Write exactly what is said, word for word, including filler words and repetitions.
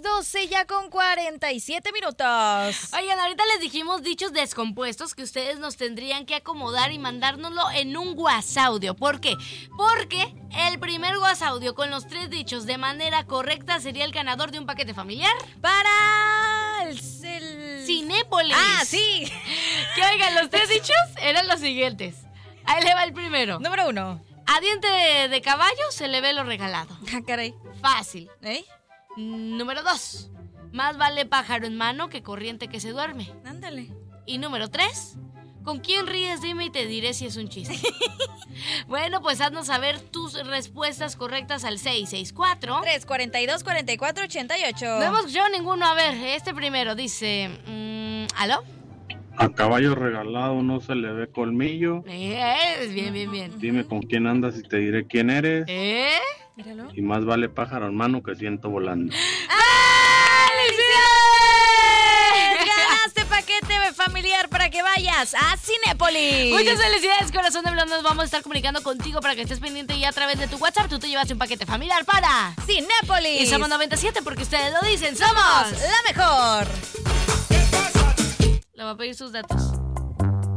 doce ya con cuarenta y siete minutos. Oigan, ahorita les dijimos dichos descompuestos que ustedes nos tendrían que acomodar y mandárnoslo en un WhatsAudio. ¿Por qué? Porque el primer WhatsAudio con los tres dichos de manera correcta sería el ganador de un paquete familiar Para el... el... Cinépolis. Ah, sí. Que oigan, los tres dichos eran los siguientes. Ahí le va el primero. Número uno. A diente de, de caballo se le ve lo regalado. Ah, caray. Fácil. ¿Eh? Número dos. Más vale pájaro en mano que corriente que se duerme. Ándale. Y número tres. ¿Con quién ríes? Dime y te diré si es un chiste. Bueno, pues haznos saber tus respuestas correctas al seis seis cuatro tres cuarenta y dos, cuarenta y cuatro, ochenta y ocho. No hemos escuchado ninguno. A ver, este primero dice... Mmm, ¿aló? A caballo regalado no se le ve colmillo. Eh, bien, bien, bien. Dime con quién andas y te diré quién eres. ¿Eh? Míralo. Y más vale pájaro en mano que ciento volando. ¡Ganaste paquete familiar para que vayas a Cinépolis! Muchas felicidades, corazón de blond. Nos vamos a estar comunicando contigo para que estés pendiente y a través de tu WhatsApp tú te llevaste un paquete familiar para Cinépolis. Y somos noventa y siete porque ustedes lo dicen. ¡Somos la mejor! Le voy a pedir sus datos.